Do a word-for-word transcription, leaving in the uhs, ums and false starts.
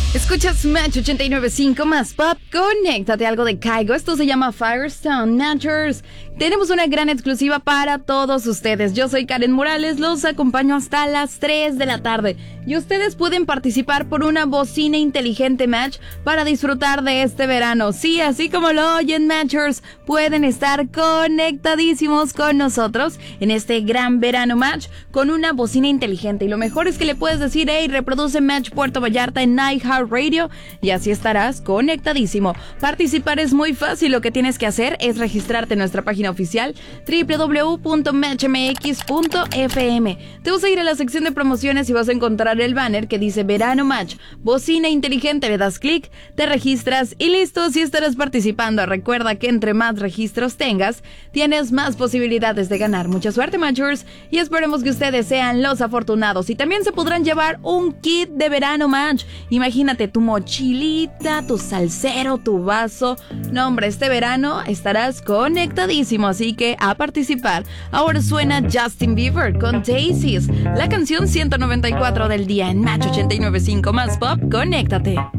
Escuchas Match ochenta y nueve punto cinco más Pop. Conéctate a algo de Kygo. Esto se llama Firestone Matchers. Tenemos una gran exclusiva para todos ustedes. Yo soy Karen Morales, los acompaño hasta las tres de la tarde. Y ustedes pueden participar por una bocina inteligente Match para disfrutar de este verano. Sí, así como lo oyen, Matchers, pueden estar conectadísimos con nosotros en este gran verano Match con una bocina inteligente. Y lo mejor es que le puedes decir, hey, reproduce Match Puerto Vallarta en iHeartRadio y así estarás conectadísimo. Participar es muy fácil. Lo que tienes que hacer es registrarte en nuestra página oficial doble u doble u doble u punto match m x punto f m. Te vas a ir a la sección de promociones y vas a encontrar el banner que dice Verano Match, bocina inteligente, le das clic, te registras y listo, así estarás participando. Recuerda que entre más registros tengas, tienes más posibilidades de ganar. Mucha suerte, Matchers, y esperemos que ustedes sean los afortunados. Y también se podrán llevar un kit de Verano Match. Imagínate tu mochilita, tu salsero, tu vaso. No, hombre, este verano estarás conectadísimo, así que a participar. Ahora suena Justin Bieber con Daisies, la canción ciento noventa y cuatro del día en Match ochenta y nueve punto cinco más Pop. Conéctate.